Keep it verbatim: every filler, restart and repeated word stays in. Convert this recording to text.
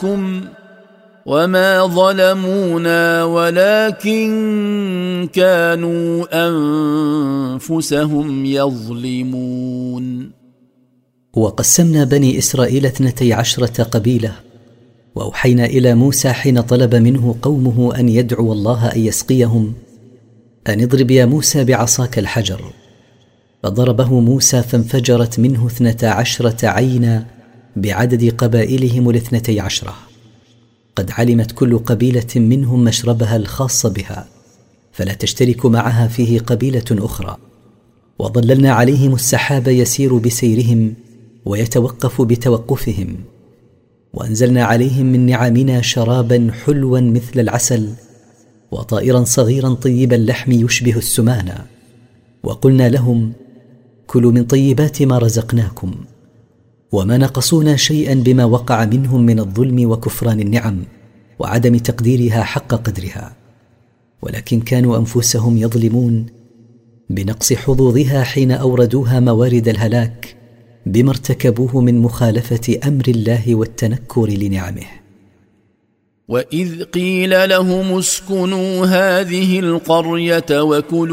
معكم وما ظلمونا ولكن كانوا أنفسهم يظلمون. وقسمنا بني إسرائيل اثنتي عشرة قبيلة، وأوحينا إلى موسى حين طلب منه قومه أن يدعو الله أن يسقيهم أن اضرب يا موسى بعصاك الحجر، فضربه موسى فانفجرت منه اثنتا عشرة عينا بعدد قبائلهم الاثنتي عشرة. قد علمت كل قبيلة منهم مشربها الخاص بها، فلا تشترك معها فيه قبيلة أخرى. وظللنا عليهم السحاب يسير بسيرهم ويتوقف بتوقفهم، وأنزلنا عليهم من نعمنا شرابا حلوا مثل العسل، وطائرا صغيرا طيب اللحم يشبه السمان. وقلنا لهم كلوا من طيبات ما رزقناكم، وما نقصونا شيئا بما وقع منهم من الظلم وكفران النعم وعدم تقديرها حق قدرها، ولكن كانوا أنفسهم يظلمون بنقص حظوظها حين أوردوها موارد الهلاك بما ارتكبوه من مخالفة أمر الله والتنكر لنعمه. وإذ قيل لهم اسكنوا هذه القرية وكلوا